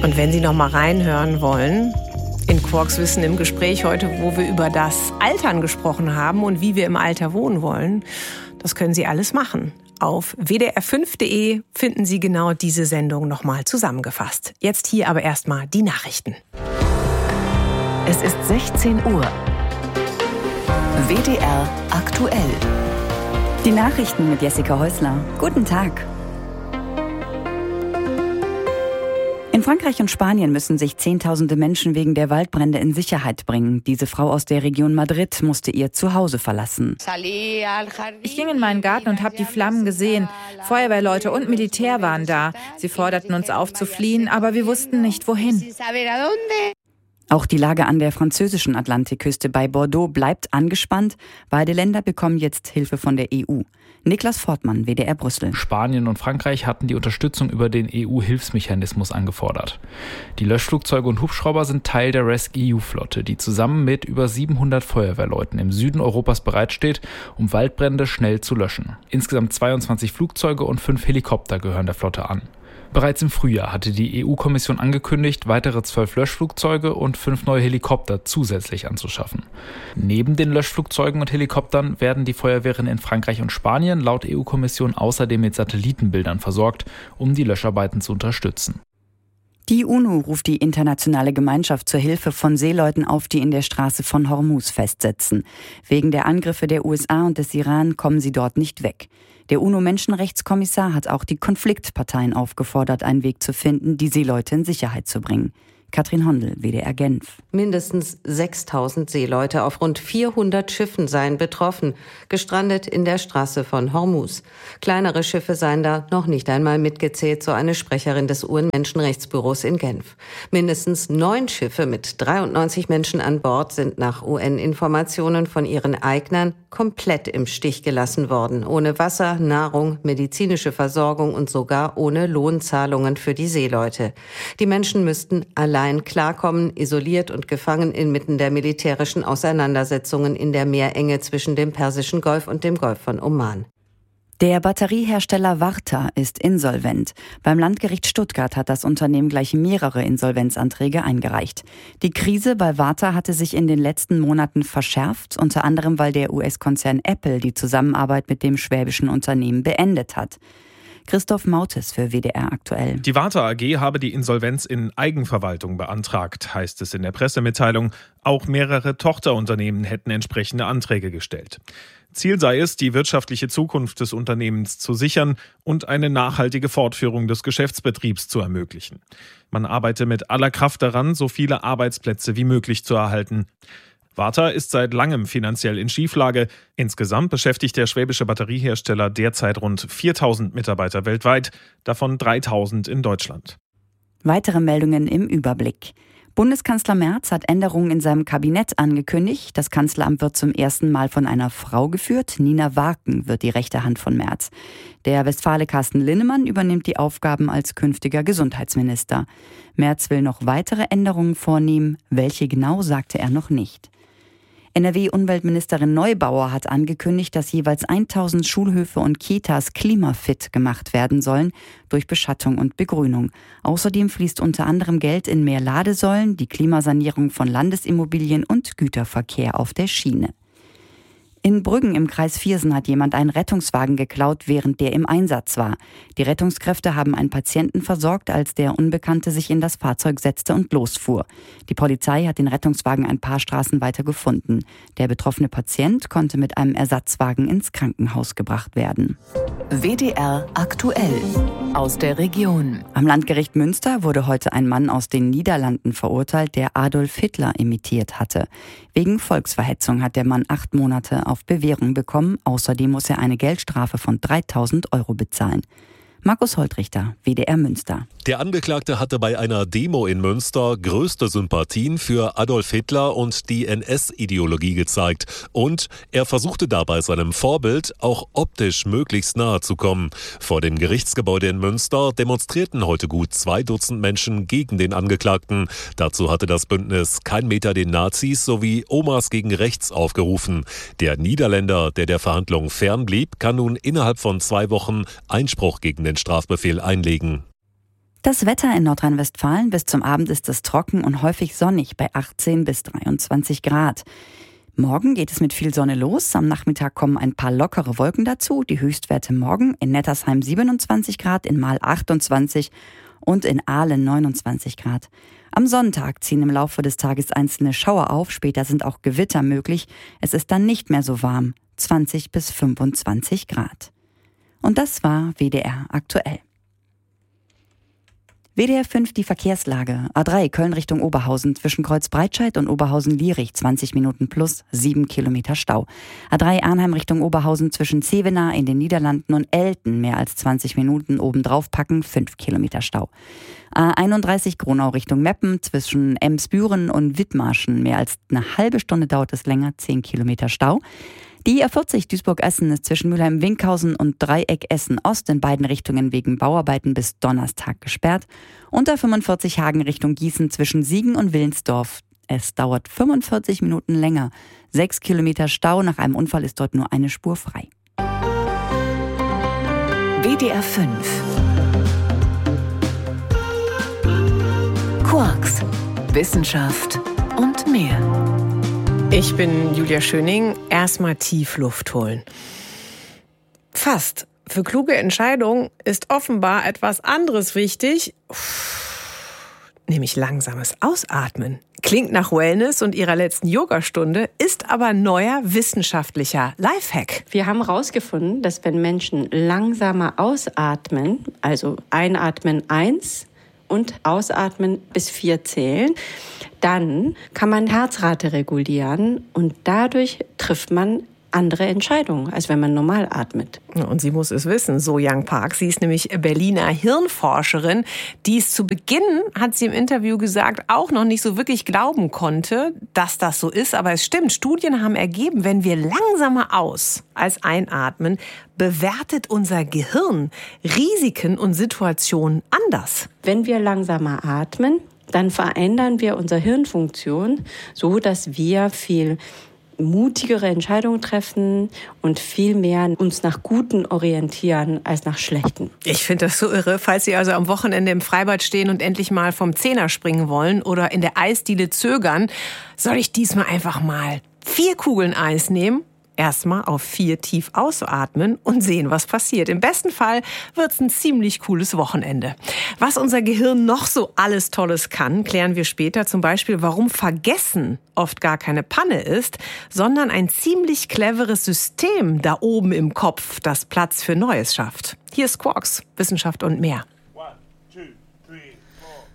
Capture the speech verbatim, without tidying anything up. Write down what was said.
Und wenn Sie noch mal reinhören wollen, in Quarks Wissen im Gespräch heute, wo wir über das Altern gesprochen haben und wie wir im Alter wohnen wollen, das können Sie alles machen. Auf w d r fünf punkt d e finden Sie genau diese Sendung noch mal zusammengefasst. Jetzt hier aber erstmal die Nachrichten. Es ist sechzehn Uhr. W D R aktuell. Die Nachrichten mit Jessica Häusler. Guten Tag. In Frankreich und Spanien müssen sich Zehntausende Menschen wegen der Waldbrände in Sicherheit bringen. Diese Frau aus der Region Madrid musste ihr Zuhause verlassen. Ich ging in meinen Garten und habe die Flammen gesehen. Feuerwehrleute und Militär waren da. Sie forderten uns auf zu fliehen, aber wir wussten nicht, wohin. Auch die Lage an der französischen Atlantikküste bei Bordeaux bleibt angespannt. Beide Länder bekommen jetzt Hilfe von der E U. Niklas Fortmann, W D R Brüssel. Spanien und Frankreich hatten die Unterstützung über den E U-Hilfsmechanismus angefordert. Die Löschflugzeuge und Hubschrauber sind Teil der RescEU-E U-Flotte, die zusammen mit über siebenhundert Feuerwehrleuten im Süden Europas bereitsteht, um Waldbrände schnell zu löschen. Insgesamt zweiundzwanzig Flugzeuge und fünf Helikopter gehören der Flotte an. Bereits im Frühjahr hatte die E U-Kommission angekündigt, weitere zwölf Löschflugzeuge und fünf neue Helikopter zusätzlich anzuschaffen. Neben den Löschflugzeugen und Helikoptern werden die Feuerwehren in Frankreich und Spanien laut E U-Kommission außerdem mit Satellitenbildern versorgt, um die Löscharbeiten zu unterstützen. Die UNO ruft die internationale Gemeinschaft zur Hilfe von Seeleuten auf, die in der Straße von Hormuz festsitzen. Wegen der Angriffe der U S A und des Iran kommen sie dort nicht weg. Der UNO-Menschenrechtskommissar hat auch die Konfliktparteien aufgefordert, einen Weg zu finden, die Seeleute in Sicherheit zu bringen. Katrin Hondel, W D R Genf. Mindestens sechstausend Seeleute auf rund vierhundert Schiffen seien betroffen, gestrandet in der Straße von Hormuz. Kleinere Schiffe seien da noch nicht einmal mitgezählt, so eine Sprecherin des U N-Menschenrechtsbüros in Genf. Mindestens neun Schiffe mit dreiundneunzig Menschen an Bord sind nach U N-Informationen von ihren Eignern komplett im Stich gelassen worden, ohne Wasser, Nahrung, medizinische Versorgung und sogar ohne Lohnzahlungen für die Seeleute. Die Menschen müssten allein klarkommen, isoliert und gefangen inmitten der militärischen Auseinandersetzungen in der Meerenge zwischen dem Persischen Golf und dem Golf von Oman. Der Batteriehersteller Varta ist insolvent. Beim Landgericht Stuttgart hat das Unternehmen gleich mehrere Insolvenzanträge eingereicht. Die Krise bei Varta hatte sich in den letzten Monaten verschärft, unter anderem weil der U S-Konzern Apple die Zusammenarbeit mit dem schwäbischen Unternehmen beendet hat. Christoph Mautes für W D R aktuell. Die Varta A G habe die Insolvenz in Eigenverwaltung beantragt, heißt es in der Pressemitteilung. Auch mehrere Tochterunternehmen hätten entsprechende Anträge gestellt. Ziel sei es, die wirtschaftliche Zukunft des Unternehmens zu sichern und eine nachhaltige Fortführung des Geschäftsbetriebs zu ermöglichen. Man arbeite mit aller Kraft daran, so viele Arbeitsplätze wie möglich zu erhalten. Varta ist seit langem finanziell in Schieflage. Insgesamt beschäftigt der schwäbische Batteriehersteller derzeit rund viertausend Mitarbeiter weltweit, davon dreitausend in Deutschland. Weitere Meldungen im Überblick. Bundeskanzler Merz hat Änderungen in seinem Kabinett angekündigt. Das Kanzleramt wird zum ersten Mal von einer Frau geführt. Nina Warken wird die rechte Hand von Merz. Der Westfale Carsten Linnemann übernimmt die Aufgaben als künftiger Gesundheitsminister. Merz will noch weitere Änderungen vornehmen. Welche genau, sagte er noch nicht. N R W-Umweltministerin Neubauer hat angekündigt, dass jeweils tausend Schulhöfe und Kitas klimafit gemacht werden sollen durch Beschattung und Begrünung. Außerdem fließt unter anderem Geld in mehr Ladesäulen, die Klimasanierung von Landesimmobilien und Güterverkehr auf der Schiene. In Brüggen im Kreis Viersen hat jemand einen Rettungswagen geklaut, während der im Einsatz war. Die Rettungskräfte haben einen Patienten versorgt, als der Unbekannte sich in das Fahrzeug setzte und losfuhr. Die Polizei hat den Rettungswagen ein paar Straßen weiter gefunden. Der betroffene Patient konnte mit einem Ersatzwagen ins Krankenhaus gebracht werden. W D R aktuell aus der Region. Am Landgericht Münster wurde heute ein Mann aus den Niederlanden verurteilt, der Adolf Hitler imitiert hatte. Wegen Volksverhetzung hat der Mann acht Monate auf Bewährung bekommen. Außerdem muss er eine Geldstrafe von dreitausend Euro bezahlen. Markus Holtrichter, W D R Münster. Der Angeklagte hatte bei einer Demo in Münster größte Sympathien für Adolf Hitler und die N S-Ideologie gezeigt. Und er versuchte dabei seinem Vorbild auch optisch möglichst nahe zu kommen. Vor dem Gerichtsgebäude in Münster demonstrierten heute gut zwei Dutzend Menschen gegen den Angeklagten. Dazu hatte das Bündnis Kein Meter den Nazis sowie Omas gegen Rechts aufgerufen. Der Niederländer, der der Verhandlung fernblieb, kann nun innerhalb von zwei Wochen Einspruch gegen den Strafbefehl einlegen. Das Wetter in Nordrhein-Westfalen: bis zum Abend ist es trocken und häufig sonnig bei achtzehn bis dreiundzwanzig Grad. Morgen geht es mit viel Sonne los. Am Nachmittag kommen ein paar lockere Wolken dazu. Die Höchstwerte morgen: in Nettersheim siebenundzwanzig Grad, in Marl achtundzwanzig und in Aalen neunundzwanzig Grad. Am Sonntag ziehen im Laufe des Tages einzelne Schauer auf. Später sind auch Gewitter möglich. Es ist dann nicht mehr so warm: zwanzig bis fünfundzwanzig Grad. Und das war W D R aktuell. W D R fünf, die Verkehrslage. A drei Köln Richtung Oberhausen zwischen Kreuz Breitscheid und Oberhausen-Lierich zwanzig Minuten plus sieben Kilometer Stau. A drei Arnheim Richtung Oberhausen zwischen Zevenaar in den Niederlanden und Elten mehr als zwanzig Minuten obendrauf packen, fünf Kilometer Stau. A einunddreißig Gronau Richtung Meppen zwischen Emsbüren und Wittmarschen mehr als eine halbe Stunde dauert es länger, zehn Kilometer Stau. Die A vierzig Duisburg-Essen ist zwischen Mülheim-Winkhausen und Dreieck Essen-Ost in beiden Richtungen wegen Bauarbeiten bis Donnerstag gesperrt. Und A fünfundvierzig Hagen Richtung Gießen zwischen Siegen und Willensdorf. Es dauert fünfundvierzig Minuten länger. Sechs Kilometer Stau, nach einem Unfall ist dort nur eine Spur frei. W D R fünf. Quarks, Wissenschaft und mehr. Ich bin Julia Schöning. Erstmal tief Luft holen. Fast. Für kluge Entscheidungen ist offenbar etwas anderes wichtig, nämlich langsames Ausatmen. Klingt nach Wellness und ihrer letzten Yogastunde, ist aber neuer wissenschaftlicher Lifehack. Wir haben herausgefunden, dass wenn Menschen langsamer ausatmen, also einatmen eins und ausatmen bis vier zählen, dann kann man Herzrate regulieren und dadurch trifft man andere Entscheidungen, als wenn man normal atmet. Und sie muss es wissen, So-Young Park. Sie ist nämlich Berliner Hirnforscherin, die es zu Beginn, hat sie im Interview gesagt, auch noch nicht so wirklich glauben konnte, dass das so ist. Aber es stimmt, Studien haben ergeben, wenn wir langsamer aus als einatmen, bewertet unser Gehirn Risiken und Situationen anders. Wenn wir langsamer atmen, dann verändern wir unsere Hirnfunktion so, dass wir viel mutigere Entscheidungen treffen und viel mehr uns nach Guten orientieren als nach Schlechten. Ich finde das so irre. Falls Sie also am Wochenende im Freibad stehen und endlich mal vom Zehner springen wollen oder in der Eisdiele zögern, soll ich diesmal einfach mal vier Kugeln Eis nehmen? Erstmal auf vier tief ausatmen und sehen, was passiert. Im besten Fall wird's ein ziemlich cooles Wochenende. Was unser Gehirn noch so alles Tolles kann, klären wir später. Zum Beispiel, warum Vergessen oft gar keine Panne ist, sondern ein ziemlich cleveres System da oben im Kopf, das Platz für Neues schafft. Hier ist Quarks, Wissenschaft und mehr.